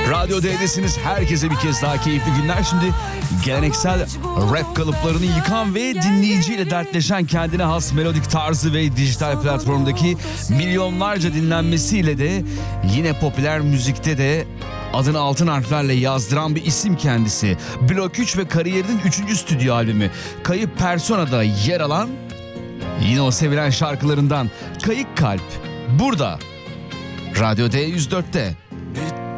Radyo D'desiniz. Herkese bir kez daha keyifli günler. Şimdi geleneksel rap kalıplarını yıkan ve dinleyiciyle dertleşen, kendine has melodik tarzı ve dijital platformdaki milyonlarca dinlenmesiyle de yine popüler müzikte de adını altın harflerle yazdıran bir isim kendisi. Blok 3 ve kariyerinin 3. stüdyo albümü Kayıp Persona'da yer alan yine o sevilen şarkılarından Kayık Kalp burada Radyo D104'te.